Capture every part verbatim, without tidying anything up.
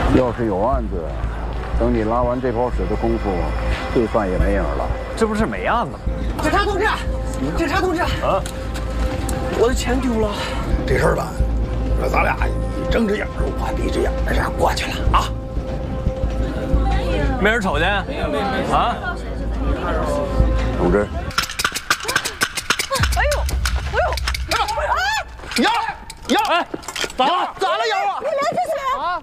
要是有案子，等你拉完这泡屎的功夫，罪犯也没影了。 这不是没案子吗？ 警察同志，警察同志， 啊， 我的钱丢了。 这事儿吧，说咱俩你睁只眼我闭只眼，这事儿过去了啊。 没人瞅见？啊？ 同志。 哎呦，哎呦， 腰腰， 哎，咋了？ 咋了腰啊？ 你俩这是啊？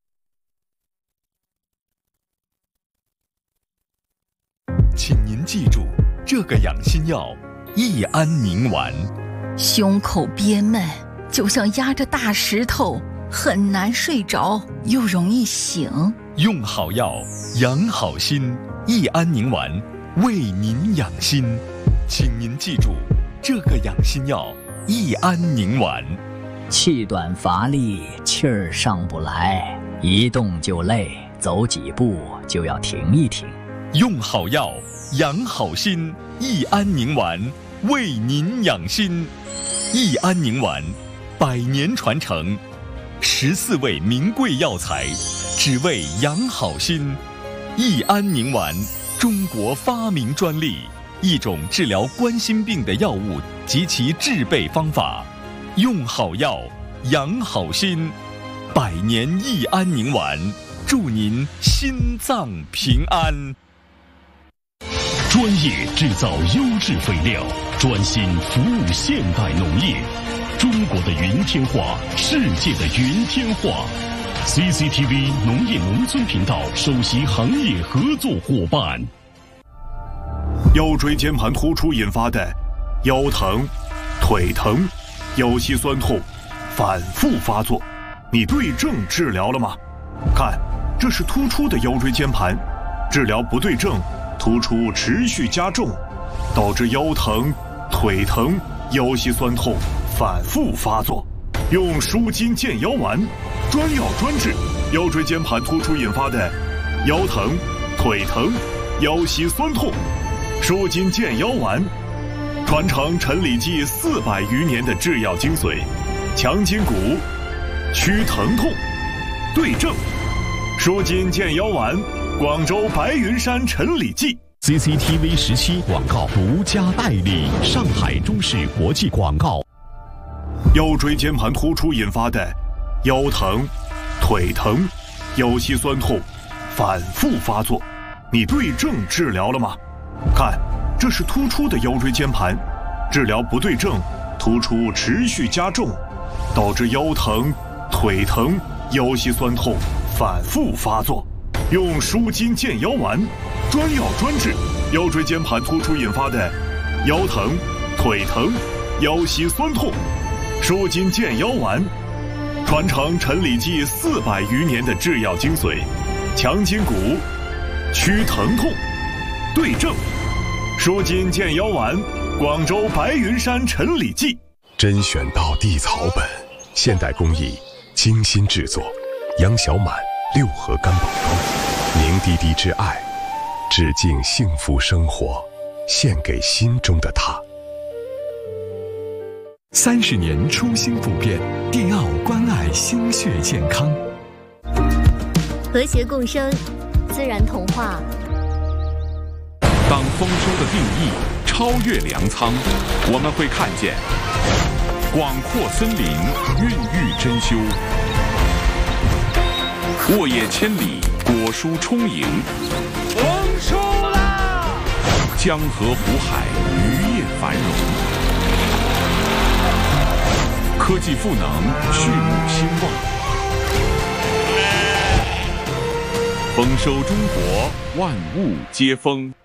请您记住，这个养心药益安宁丸。 胸口憋闷，就像压着大石头，很难睡着，又容易醒。 用好药，养好心。益安宁丸为您养心，请您记住，这个养心药益安宁丸。 气短乏力，气儿上不来，一动就累，走几步就要停一停。 用好药，养好心。益安宁丸为您养心。益安宁丸，百年传承，十四味名贵药材，只为养好心。益安宁丸，中国发明专利，一种治疗冠心病的药物及其制备方法。用好药，养好心。百年益安宁丸，祝您心脏平安。 专业制造优质肥料，专心服务现代农业。中国的云天化，世界的云天化。C C T V 农业农村频道首席行业合作伙伴。 腰椎间盘突出引发的腰疼、腿疼、腰膝酸痛反复发作，你对症治疗了吗？看，这是突出的腰椎间盘，治疗不对症，突出持续加重，导致腰疼、腿疼、腰膝酸痛反复发作。用舒筋健腰丸，专药专治腰椎间盘突出引发的腰疼、腿疼、腰膝酸痛。舒筋健腰丸，传承陈李济四百余年的制药精髓，强筋骨，祛疼痛，对症。舒筋健腰丸，广州白云山陈李济。 C C T V 十七广告独家代理，上海中视国际广告。 腰椎间盘突出引发的腰疼、腿疼、腰膝酸痛反复发作，你对症治疗了吗？看，这是突出的腰椎间盘，治疗不对症，突出持续加重，导致腰疼、腿疼、腰膝酸痛反复发作。用舒筋健腰丸，专药专治腰椎间盘突出引发的腰疼、腿疼、腰膝酸痛。舒筋健腰丸，传承陈李济四百余年的制药精髓，强筋骨，祛疼痛，对症。舒筋健腰丸，广州白云山陈李济。 甄选到地草本，现代工艺，精心制作。杨小满六合干宝汤，凝滴滴之爱，致敬幸福生活，献给心中的他。 三十年初心不变，迪奥关爱心血健康。 和谐共生，自然童话。 当丰收的定义超越粮仓，我们会看见广阔森林孕育珍馐，沃野千里，果蔬充盈。 丰收啦！ 江河湖海，渔业繁荣。科技赋能，畜牧兴旺。丰收中国，万物皆丰。